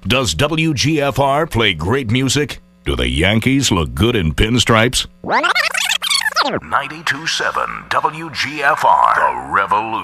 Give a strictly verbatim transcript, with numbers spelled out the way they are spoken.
Does W G F R play great music? Do the Yankees look good in pinstripes? ninety-two point seven W G F R, The Revolution.